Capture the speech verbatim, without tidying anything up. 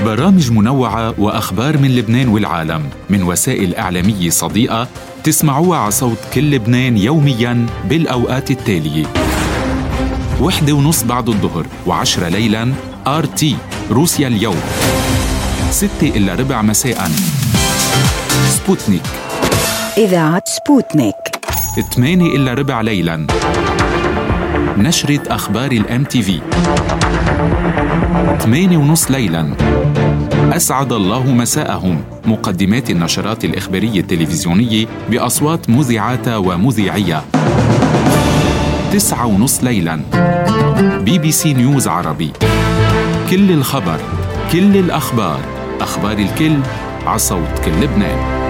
برامج منوعة وأخبار من لبنان والعالم من وسائل إعلامية صديقة تسمعوها على صوت كل لبنان يومياً بالأوقات التالية: وحدة ونص بعد الظهر وعشرة ليلاً آر تي روسيا اليوم، ستة إلا ربع مساءً سبوتنيك، إذاعة سبوتنيك، ثمانية إلا ربع ليلاً نشرة أخبار الام تي في، ثمانية ونص ليلاً أسعد الله مساءهم، مقدمات النشرات الإخبارية التلفزيونية بأصوات مذيعاتها ومذيعية، تسعة ونص ليلاً بي بي سي نيوز عربي، كل الخبر، كل الأخبار، أخبار الكل، عصوت كل لبنان.